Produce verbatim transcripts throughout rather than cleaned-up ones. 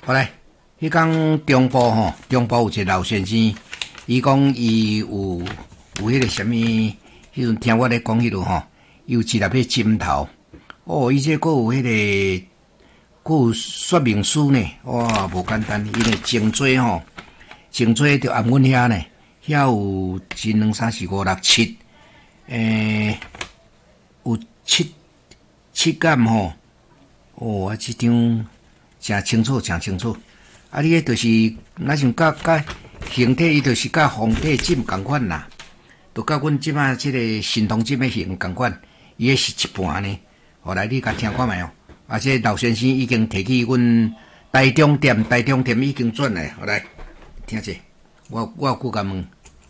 好来，迄讲中部吼，中部有一个老先生，伊讲伊有有迄个什么，迄阵听我咧讲迄落吼，有一粒迄针头，哦，伊这个有迄、那个，佫有说明书呢，哇，无简单，因为颈椎吼，颈椎就按阮遐呢，遐有一两三四五六七，诶、欸，有七七感吼，哦，啊，这张。诚清楚，诚清楚。啊，你迄就是那像甲甲形体，伊就是甲红体针共款啦，就甲阮即马即个神通针的形共款，伊迄是一半呢。后来你甲听看觅哦，啊，这老先生已經提起阮台中店，台中店已經轉來，後來聽者，我我有甲問。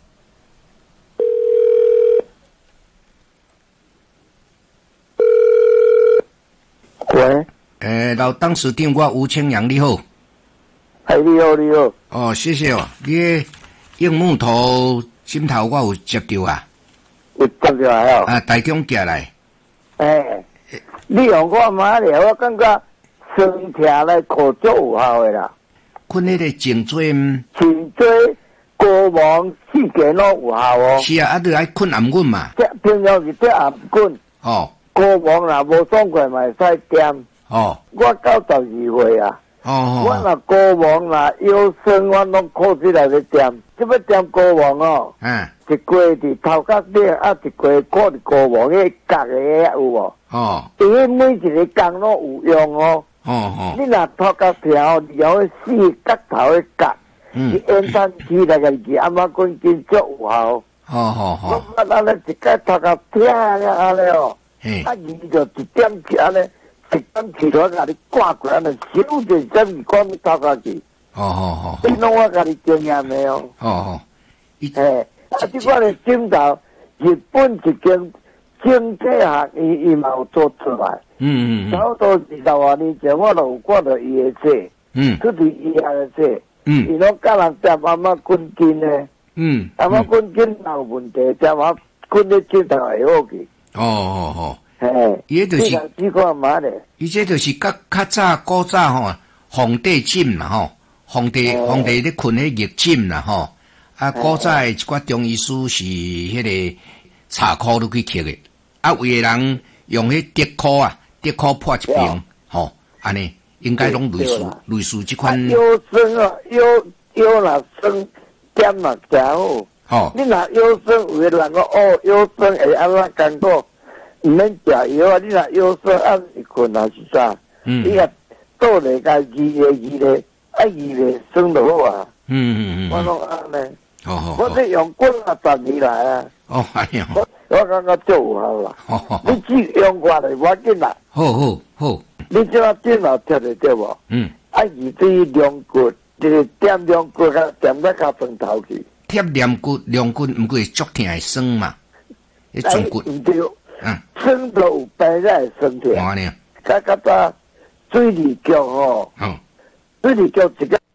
喂。 诶，老董事长，我吴清阳，你好。 哎，你好，你好。 哦，谢谢哦。你的硬木头针头我有接到啊。 有接到来哦。 啊，台中寄来。 诶、欸，你用我妈咧，我感觉身体来可足有效的啦。 困迄个颈椎， 颈椎、骨膜、四肢拢有效哦。 是啊，啊，你爱困暗棍嘛。 这平常是这暗棍。 哦。 骨膜若无爽快，嘛会使点。哦，我九十二岁啊，哦哦我若骨膜若腰酸，我拢靠起来咧点，即要点骨膜哦，嗯，一挂伫头壳顶，啊一挂靠伫骨膜迄角个有无？哦，伊迄每一个角拢有用哦，哦哦，你若头壳条了迄四角头迄角，嗯，伊延展起来个是阿妈棍筋足有效，哦哦哦，我咱咧一个头壳疼了安尼哦，啊伊就一点起安尼。一点起来，甲你挂过来，小点什么管你头壳去？哦哦哦，你拢我甲你经验没有？哦哦，诶，啊，即款的针头，日本一间经济学伊伊嘛有做出来。嗯嗯差不多二十多年前，我就有看到伊的册，嗯，出伫伊遐的册，嗯，伊拢教人点阿妈滚筋呢，嗯，阿妈滚筋有问题，点阿滚的针头会好去。哦哦哦。嘿，伊就是，你看嘛咧， 伊这就是较较早古早吼，皇帝枕嘛吼，皇帝皇帝咧困迄热枕啦吼，啊古早一寡中医师是迄个茶箍都去刻的，啊有的人用迄竹箍啊，竹箍破一瓶，吼，安尼应该拢类似类似即款。 腰酸啊，腰腰若酸，点嘛正好。吼，你若腰酸，有的人讲哦，腰酸会安怎感觉？毋免食药啊！你若腰酸暗时困还是啥？嗯，你若倒来甲医个医个，啊医个酸就好啊。嗯嗯嗯，我拢安尼。哦好。我这用过啊十年来啊。哦，哎呀。我我感觉足有效啦。哦好。你只用过来，我紧啦。 好好好。 你即下电脑贴得对无？嗯。啊，而对两骨，这个点两骨甲点得较分头去。 贴两骨，两骨毋过会足疼会酸嘛？迄中骨。 毋对。嗯，酸都有病在身体。我呢，甲甲早水利局吼，嗯，水利局一个